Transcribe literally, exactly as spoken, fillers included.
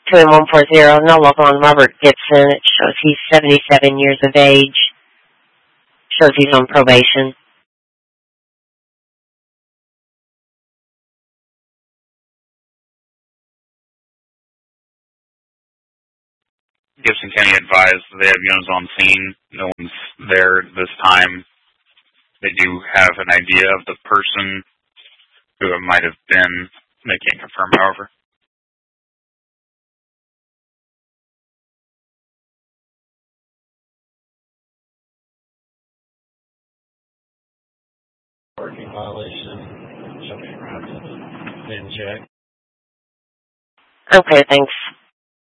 two one four zero, no local on Robert Gibson. It shows he's seventy-seven years of age. Shows he's on probation. Gibson County advised they have units on scene. No one's there this time. They do have an idea of the person who it might have been. They can't confirm, however. Parking violation. Shall be around. Then check. Okay, thanks.